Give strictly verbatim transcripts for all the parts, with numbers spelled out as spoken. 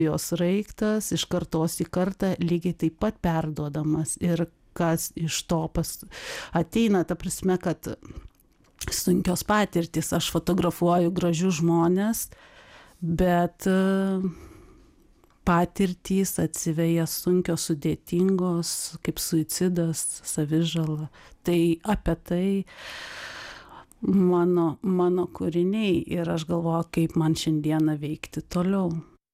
jos raiktas iš kartos į kartą lygiai taip pat perduodamas. Ir kas iš to pas ateina, ta prasme, kad sunkios patirtys, aš fotografuoju gražius žmones, bet patirtys atsiveja sunkios, sudėtingos, kaip suicidas, savižala. Tai apie tai mano, mano kūriniai ir aš galvoju, kaip man šiandieną veikti toliau.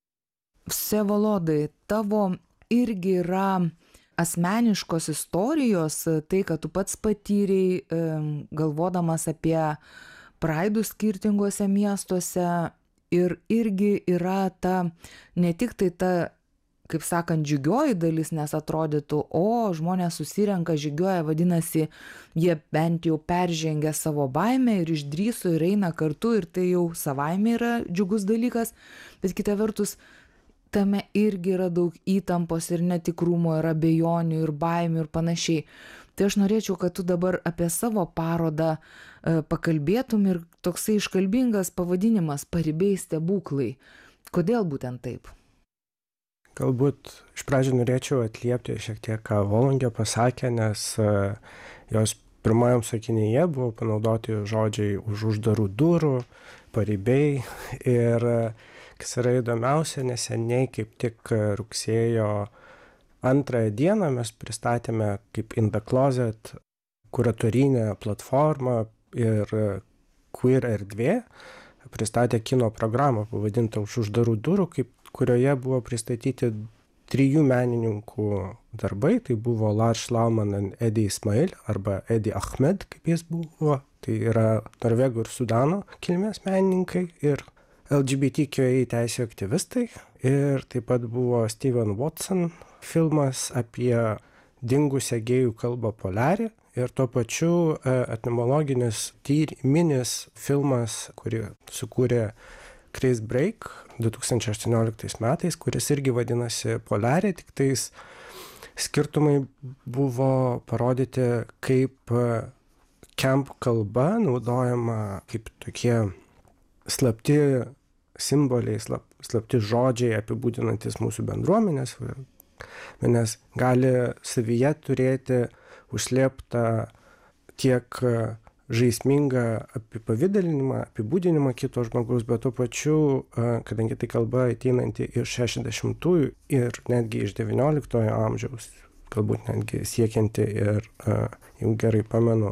Vsevolodai, tavo irgi yra asmeniškos istorijos, tai, kad tu pats patyrei, galvodamas apie praidus skirtinguose miestuose, ir irgi yra ta, ne tik tai ta, kaip sakant, žygioji dalis, nes atrodytų, o žmonės susirenka, žygioja, vadinasi, jie bent jau peržengia savo baimę ir išdrįso ir eina kartu, ir tai jau savaime yra džiugus dalykas, bet kita vertus, tame irgi yra daug įtampos ir netikrumo, ir abejonių, ir baimių, ir panašiai. Tai aš norėčiau, kad tu dabar apie savo parodą e, pakalbėtum, ir toksai iškalbingas pavadinimas – Paribiai stebuklai. Kodėl būtent taip? Galbūt iš pradžių norėčiau atliepti šiek tiek, ką Volungė pasakė, nes e, jos pirmajam sakinyje buvo panaudoti žodžiai už uždarų durų, paribiai, ir kas yra įdomiausia, neseniai kaip tik rugsėjo antrąją dieną mes pristatėme kaip In the Closet kuratorinę platformą ir Queer erdvė pristatė kino programą pavadintą Už uždarų durų, kaip, kurioje buvo pristatyti trijų menininkų darbai. Tai buvo Lars Schlauman ir Edi Ismail, arba Edi Ahmed, kaip jis buvo. Tai yra Norvegų ir Sudano kilmės menininkai ir L G B T Q I teisių aktyvistai, ir taip pat buvo Steven Watson filmas apie dingusią gėjų kalbą Poliarį, ir tuo pačiu etnomologinis tyriminis filmas, kurį sukūrė Chris Break du tūkstančiai aštuonioliktais metais, kuris irgi vadinasi Poliarį, tik tais skirtumai buvo parodyti, kaip camp kalba naudojama kaip tokie slapti simboliai, slap, slapti žodžiai apibūdinantis mūsų bendruomenės, nes gali savyje turėti užslėptą tiek žaismingą apipavidalinimą, apibūdinimą kito žmogaus, bet tuo pačiu, kadangi tai kalba ateinanti iš šešiasdešimtųjų ir netgi iš devynioliktojo amžiaus, galbūt netgi siekianti ir, jau gerai pamenu,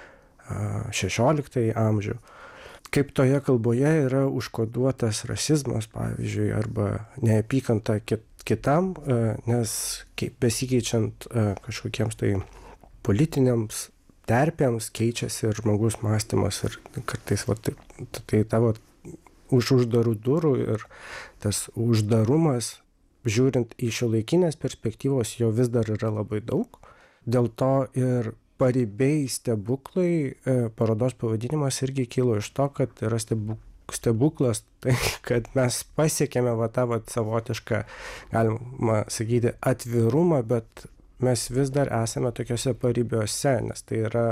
šešioliktąjį amžių, kaip toje kalboje yra užkoduotas rasizmas, pavyzdžiui, arba neapykanta kit, kitam, nes kaip besikeičiant kažkokiems tai politiniams terpėms keičiasi ir žmogus mąstymas, ir kartais va, tai, tai tavo už uždarų durų ir tas uždarumas, žiūrint į šiuolaikinės perspektyvos, jo vis dar yra labai daug. Dėl to ir Paribiai stebuklai, parodos pavadinimas irgi kilo iš to, kad yra stebuklas, tai kad mes pasiekėme va tą va savotišką, galima sakyti, atvirumą, bet mes vis dar esame tokiuose paribiuose, nes tai yra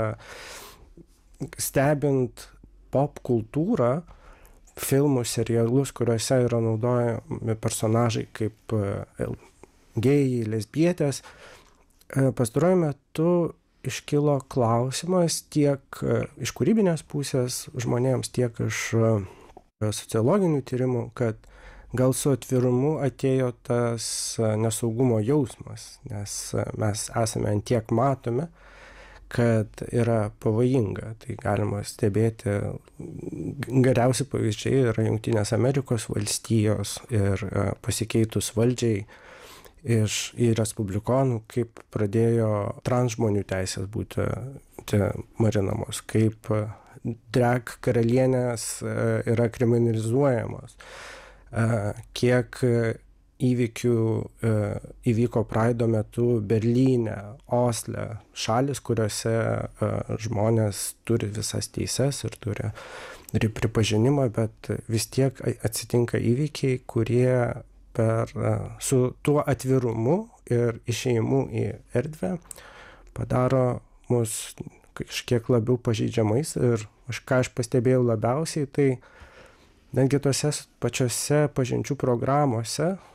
stebint pop kultūrą, filmus, serialus, kuriuose yra naudojami personažai kaip gėjai, lesbietės, pastaruoju metu iškilo klausimas tiek iš kūrybinės pusės žmonėms, tiek iš sociologinių tyrimų, kad gal su atvirumu atėjo tas nesaugumo jausmas, nes mes esame ant tiek matomi, kad yra pavojinga. Tai galima stebėti, geriausi pavyzdžiai yra Jungtinės Amerikos valstijos ir pasikeitus valdžiai iš į respublikonų, kaip pradėjo transžmonių teisės būti marinamos, kaip drag karalienės yra kriminalizuojamos, kiek įvykių įvyko Praido metu Berlyne, Osle, šalis, kuriuose žmonės turi visas teises ir turi pripažinimą, bet vis tiek atsitinka įvykiai, kurie per, su tuo atvirumu ir išėjimu į erdvę padaro mus kažkiek labiau pažeidžiamais. Ir aš ką aš pastebėjau labiausiai, tai netgi tose pačiose pažinčių programuose